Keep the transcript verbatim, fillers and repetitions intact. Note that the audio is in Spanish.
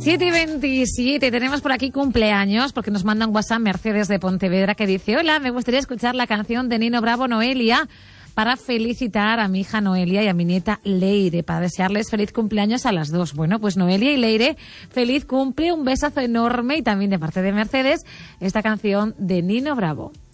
siete y veintisiete, tenemos por aquí cumpleaños, porque nos mandan WhatsApp Mercedes de Pontevedra que dice: hola, me gustaría escuchar la canción de Nino Bravo, Noelia, para felicitar a mi hija Noelia y a mi nieta Leire, para desearles feliz cumpleaños a las dos. Bueno, pues Noelia y Leire, feliz cumple, un besazo enorme, y también de parte de Mercedes, esta canción de Nino Bravo.